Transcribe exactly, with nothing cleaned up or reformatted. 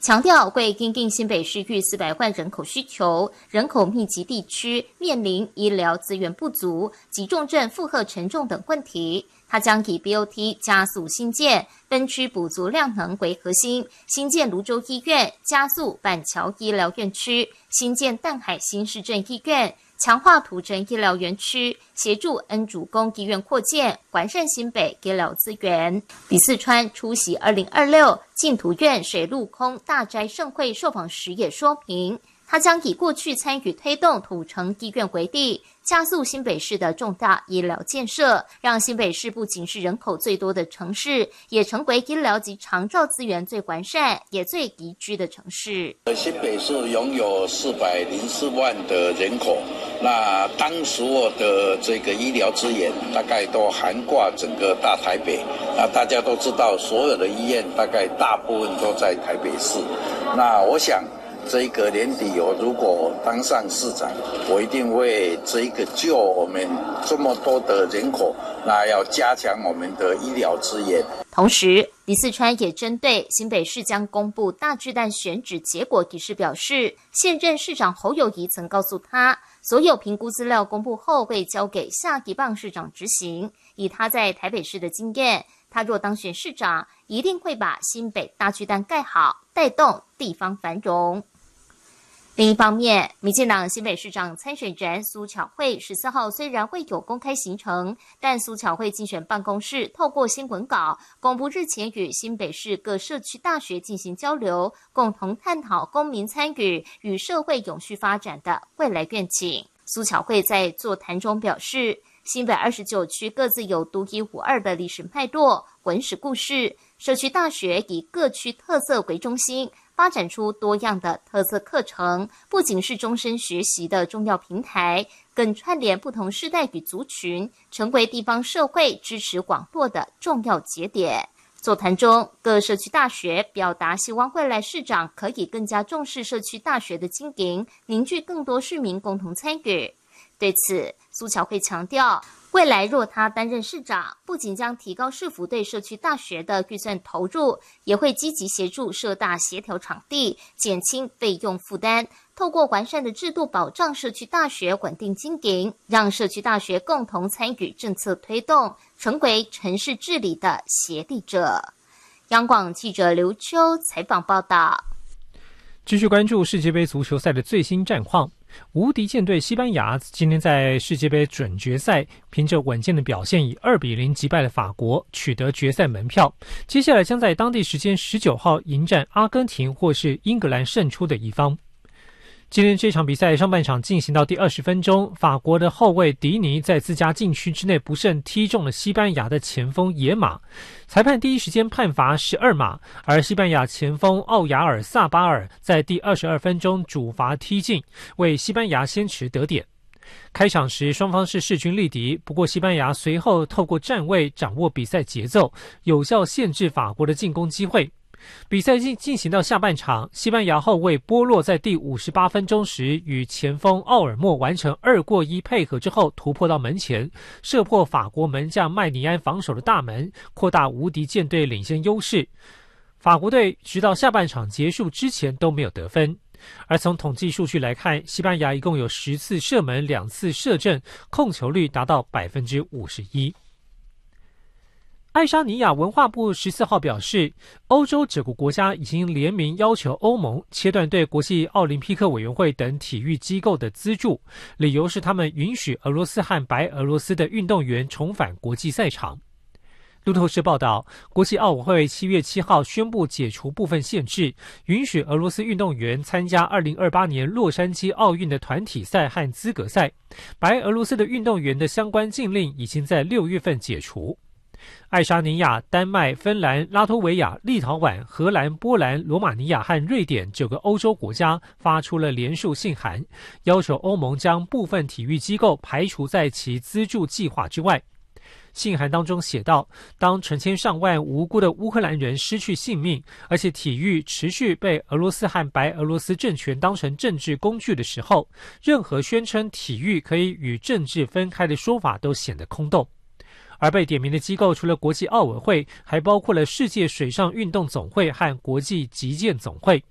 强调为因应新北市逾四百万人口需求，人口密集地区面临医疗资源不足及重症负荷沉重等问题。他将以 B O T 加速新建分区补足量能为核心，新建泸州医院，加速板桥医疗院区，新建淡海新市镇医院，强化土城医疗园区，协助恩主公医院扩建，完善新北医疗资源。李四川出席二零二六净土院水陆空大斋盛会受访时也说明，他将以过去参与推动土城医院为例，加速新北市的重大医疗建设，让新北市不仅是人口最多的城市，也成为医疗及长照资源最完善也最宜居的城市。 新北市拥有四百零四万的人口，那当所有的这个医疗资源大概都涵盖整个大台北，那大家都知道所有的医院大概大部分都在台北市，那我想这个年底我如果当上市长，我一定会这个就我们这么多的人口，那要加强我们的医疗资源。 同时，李四川也针对新北市将公布大巨蛋选址结果一事表示，现任市长侯友宜曾告诉他，所有评估资料公布后会交给下一棒市长执行。以他在台北市的经验，他若当选市长，一定会把新北大巨蛋盖好，带动地方繁荣。另一方面，民进党新北市长参选人苏巧慧十四号虽然未有公开行程，但苏巧慧竞选办公室透过新闻稿公布日前与新北市各社区大学进行交流，共同探讨公民参与与社会永续发展的未来愿景。苏巧慧在座谈中表示，新北二十九区各自有独一无二的历史脉络、文史故事，社区大学以各区特色为中心，发展出多样的特色课程，不仅是终身学习的重要平台，更串联不同世代与族群，成为地方社会支持网络的重要节点。座谈中，各社区大学表达希望未来市长可以更加重视社区大学的经营，凝聚更多市民共同参与。对此，苏巧慧强调，未来若他担任市长，不仅将提高市府对社区大学的预算投入，也会积极协助社大协调场地，减轻费用负担，透过完善的制度保障社区大学稳定经营，让社区大学共同参与政策推动，成为城市治理的协力者。央广记者刘秋采访报道。 继续关注世界杯足球赛的最新战况。无敌舰队西班牙今天在世界杯准决赛凭着稳健的表现以二比零击败了法国，取得决赛门票。接下来将在当地时间十九号迎战阿根廷或是英格兰胜出的一方。今天这场比赛上半场进行到第二十分钟，法国的后卫迪尼在自家禁区之内不慎踢中了西班牙的前锋野马，裁判第一时间判罚十二码，而西班牙前锋奥亚尔萨巴尔在第二十二分钟主罚踢进，为西班牙先持得点。开场时双方是势均力敌，不过西班牙随后透过站位掌握比赛节奏，有效限制法国的进攻机会。比赛进进行到下半场，西班牙后卫波洛在第五十八分钟时与前锋奥尔莫完成二过一配合之后突破到门前，射破法国门将麦尼安防守的大门，扩大无敌舰队领先优势。法国队直到下半场结束之前都没有得分。而从统计数据来看，西班牙一共有十次射门，两次射正，控球率达到 百分之五十一。爱沙尼亚文化部十四号表示，欧洲九个国家已经联名要求欧盟切断对国际奥林匹克委员会等体育机构的资助，理由是他们允许俄罗斯和白俄罗斯的运动员重返国际赛场。路透社报道，国际奥委会七月七号宣布解除部分限制，允许俄罗斯运动员参加二零二八年洛杉矶奥运的团体赛和资格赛。白俄罗斯的运动员的相关禁令已经在六月份解除。爱沙尼亚、丹麦、芬兰、拉脱维亚、立陶宛、荷兰、波兰、罗马尼亚和瑞典九个欧洲国家发出了联署信函，要求欧盟将部分体育机构排除在其资助计划之外。信函当中写道，当成千上万无辜的乌克兰人失去性命，而且体育持续被俄罗斯和白俄罗斯政权当成政治工具的时候，任何宣称体育可以与政治分开的说法都显得空洞。而被点名的机构除了国际奥委会，还包括了世界水上运动总会和国际击剑总会。